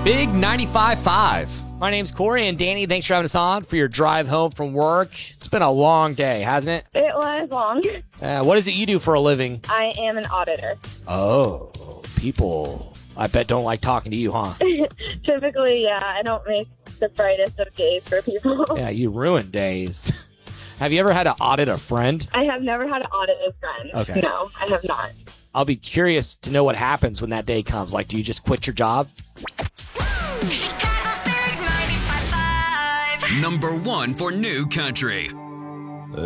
Big 95.5. My name's Corey, and Danny, thanks for having us on for your drive home from work. It's been a long day, hasn't it? It was long. What is it you do for a living? I am an auditor. Oh, people, I bet, don't like talking to you, huh? Typically, yeah, I don't make the brightest of days for people. Yeah, you ruin days. Have you ever had to audit a friend? I have never had to audit a friend. Okay. No, I have not. I'll be curious to know what happens when that day comes. Like, do you just quit your job? Chicago's Big 95.5. Number 1 for New Country.